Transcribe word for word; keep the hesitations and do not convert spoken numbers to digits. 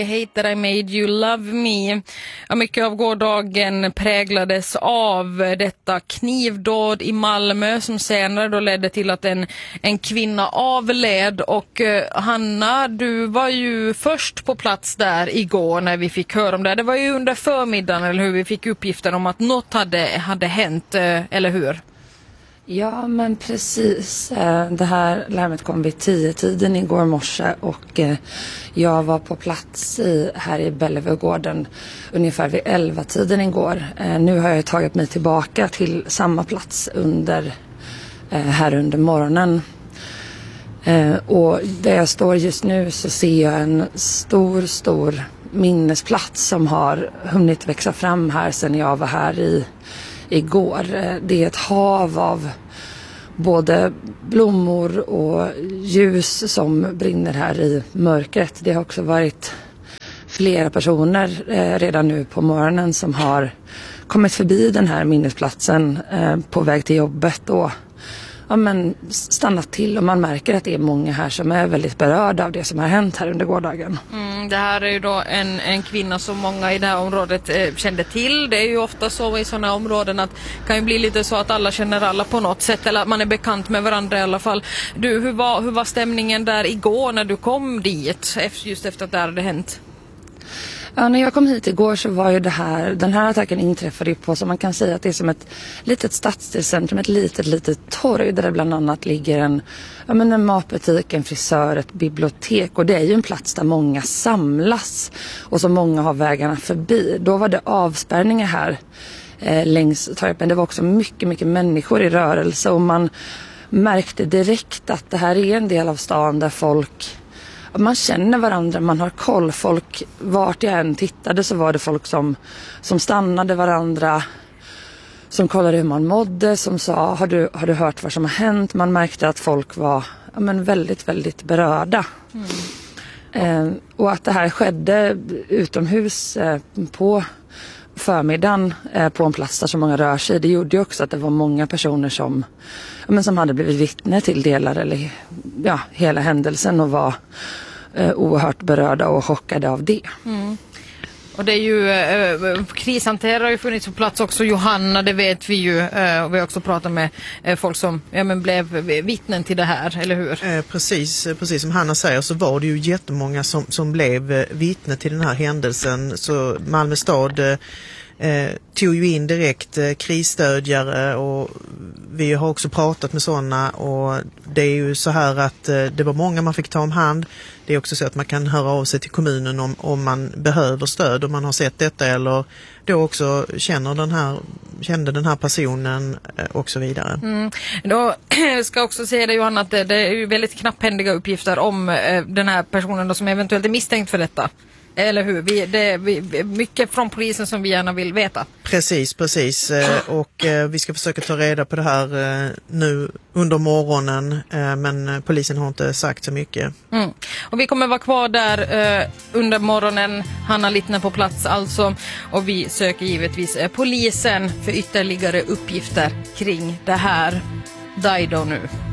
Hater I made you love me. Ja, mycket av gårdagen präglades av detta knivdåd i Malmö som senare då ledde till att en, en kvinna avled. Och eh, Hanna, du var ju först på plats där igår när vi fick höra om det. Det var ju under förmiddagen, eller hur, vi fick uppgifter om att något hade, hade hänt, eh, eller hur? Ja, men precis. Det här larmet kom vid tio-tiden igår morse och jag var på plats i, här i Bellevuegården ungefär vid elva-tiden igår. Nu har jag tagit mig tillbaka till samma plats under, här under morgonen. Och där jag står just nu så ser jag en stor, stor minnesplats som har hunnit växa fram här sedan jag var här i igår. Det är ett hav av både blommor och ljus som brinner här i mörkret. Det har också varit flera personer eh, redan nu på morgonen som har kommit förbi den här minnesplatsen eh, på väg till jobbet och ja, men stannat till, och man märker att det är många här som är väldigt berörda av det som har hänt här under gårdagen. Mm, det här är ju då en, en kvinna som många i det här området eh, kände till. Det är ju ofta så i sådana områden att det kan ju bli lite så att alla känner alla på något sätt, eller att man är bekant med varandra i alla fall. Du, hur var, hur var stämningen där igår när du kom dit, just efter att det hade hänt? Ja, när jag kom hit igår så var ju det här, den här attacken inträffade ju på, som man kan säga att det är som ett litet stadsdelscentrum, ett litet, litet torg där det bland annat ligger en, ja, men en matbutik, en frisör, ett bibliotek, och det är ju en plats där många samlas och som många har vägarna förbi. Då var det avspärrningar här eh, längs torget, det var också mycket, mycket människor i rörelse och man märkte direkt att det här är en del av stan där folk, man känner varandra, man har koll. Folk, vart jag än tittade så var det folk som, som stannade varandra, som kollade hur man mådde, som sa, har du, har du hört vad som har hänt? Man märkte att folk var ja, men väldigt, väldigt berörda. Mm. Eh, och att det här skedde utomhus eh, på förmiddagen eh, på en plats där så många rör sig, det gjorde ju också att det var många personer som, ja, men som hade blivit vittne till delar eller ja, hela händelsen och var eh, oerhört berörda och chockade av det. Mm. Och det är ju, eh, krishanterare har ju funnits på plats också, Johanna, det vet vi ju, eh, och vi har också pratat med eh, folk som ja, men blev vittnen till det här, eller hur? Eh, precis, precis som Hanna säger så var det ju jättemånga som, som blev eh, vittne till den här händelsen, så Malmö stad eh, Eh, tog ju in direkt eh, krisstödjare och vi har också pratat med sådana, och det är ju så här att eh, det var många man fick ta om hand. Det är också så att man kan höra av sig till kommunen om, om man behöver stöd, om man har sett detta eller då också känner den här, kände den här personen eh, och så vidare. Mm. Då ska jag också säga det, Johanna, att det, det är ju väldigt knapphändiga uppgifter om eh, den här personen då, som eventuellt är misstänkt för detta. Eller hur? Vi, det är mycket från polisen som vi gärna vill veta. Precis, precis. Och vi ska försöka ta reda på det här nu under morgonen, men polisen har inte sagt så mycket. Mm. Och vi kommer vara kvar där under morgonen, Hanna Littner på plats alltså, och vi söker givetvis polisen för ytterligare uppgifter kring det här. Dido nu.